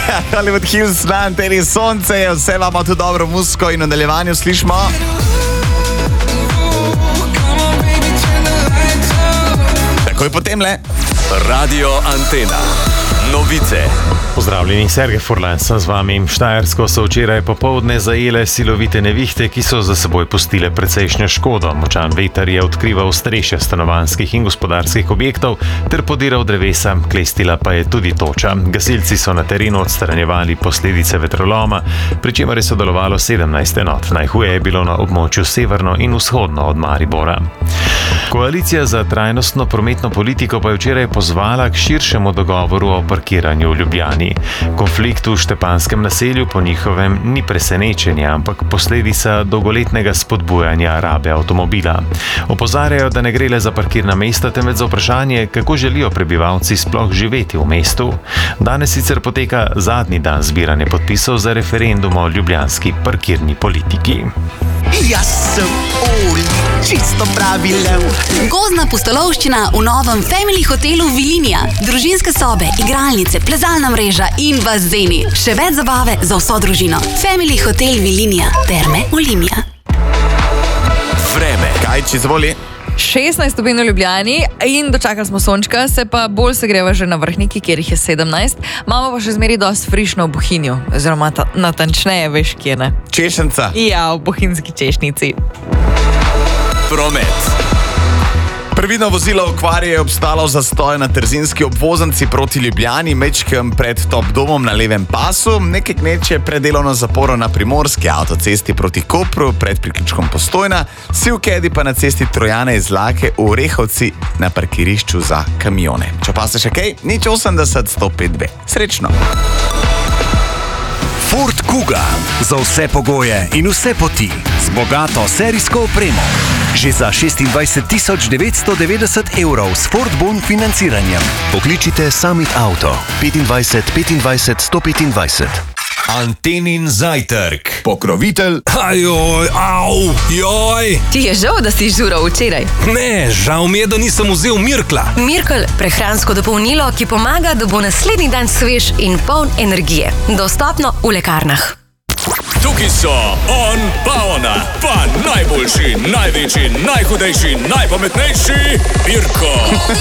Hollywood Hills na anteni Sonce, vse imamo tu dobro muziko in v nadaljevanju slišimo. Takoj potem le. Radio Antena. Novice. Pozdravljeni, Sergej Furlan sem z vami. Štajersko so včeraj popoldne zajele silovite nevihte, ki so za seboj pustile precejšnjo škodo. Močan veter je odkrival streše stanovanjskih in gospodarskih objektov ter podiral drevesa, klestila pa je tudi toča. Gasilci so na terenu odstranjevali posledice vetroloma, pri čemer je sodelovalo 17 enot. Najhuje je bilo na območju severno in vzhodno od Maribora. Koalicija za trajnostno prometno politiko pa je včeraj pozvala k širšemu dogovoru o parkiranju v Ljubljani. Konflikt v Štepanskem naselju po njihovem ni presenečenje, ampak posledica dolgoletnega spodbujanja rabe avtomobila. Opozarjajo, da ne gre le za parkirna mesta, temveč za vprašanje, kako želijo prebivalci sploh živeti v mestu. Danes sicer poteka zadnji dan zbiranja podpisov za referendum o ljubljanski parkirni politiki. Jaz sem Oli, čisto pravi lev. Gozdna pustolovščina v novem Family hotelu Vilinija. Družinske sobe, igralnice, plezalna mreža in bazeni. Še več zabave za vso družino. Family hotel Vilinija. Terme Olimia. Vreme. Kaj, če zvoli? 16 stopinj v Ljubljani in dočakali smo sončka, se pa bolj segreva že na Vrhniki, kjer jih je 17. Imamo pa še zmeri dosti frišno v Bohinju, oziroma natančneje veš kje, ne? Češenca. Ja, v bohinjski češnici. Promet. Previdno vozilo v Kvarju je obstalo v zastoju na trzinski obvoznici proti Ljubljani, mečkem pred Top domom na levem pasu, nekaj kneče pred delovno zaporo na primorski avtocesti proti Kopru pred priključkom Postojna, sivkedi pa na cesti Trojane iz Lake v Orehovci na parkirišču za kamione. Če pa se še kaj, nič 80 105B. Srečno! Ford Kuga. Za vse pogoje in vse poti. Z bogato serijsko opremo. Že za 26.990 evrov s Ford Bon financiranjem. Pokličite Summit Auto 25 25 125. Antenin zajtrk. Pokrovitelj. Ajoj, au, joj. Ti je žal, da si žural včeraj? Ne, žal mi je, da nisem vzel Mirkla. Mirkel, prehransko dopolnilo, ki pomaga, da bo naslednji dan svež in poln energije. Dostopno v lekarnah. Tukaj so on pa ona, pa najboljši, največji, najhudejši, najpametnejši Pirko.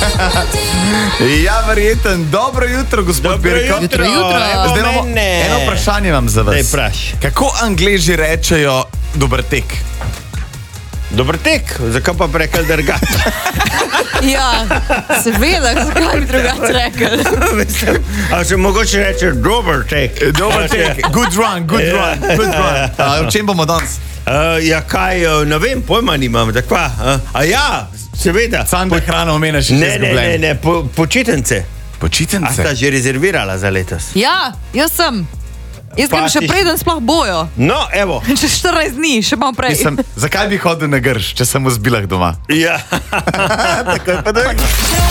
Ja, verjeten. Dobro jutro, gospod Pirko. Jutro. Zdaj imamo eno vprašanje vam za vas. Kako Angleži rečejo dober tek? Dober tek, zakaj pa rekel drgat? Ja, seveda, zakaj bi drugače rekel? A se mogoče reče dober tek? Dober tek. Good run. O čem bomo danes? Ja, kaj, ne vem, pojma nimam, takva. A ja, seveda. Sande hrano omeniš še izgubljen. Ne, počitnice. A Počitnice? sta že rezervirala za letos? Ja, jaz sem. Jaz grem še preden sploh bojo. No, evo. Čez 14 dni, še malo prej. Zakaj bi hodil na Grš, če sem v Zbilah doma? Ja. Tako je pa da.